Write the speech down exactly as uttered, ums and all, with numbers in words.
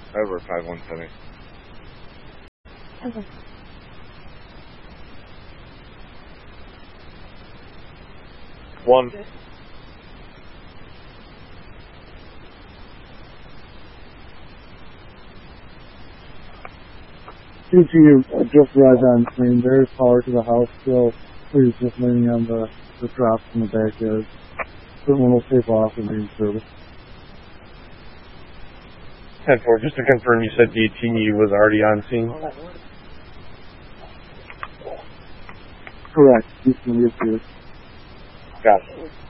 Over five one seven. Okay. One. C T U just arrived on scene. There is power to the house still. Please just leaning on the, the drops in the backyard. Someone will tape off and be in service. ten four, just to confirm, you said D T U was already on scene? Correct. Houston, yes, yes. Got it.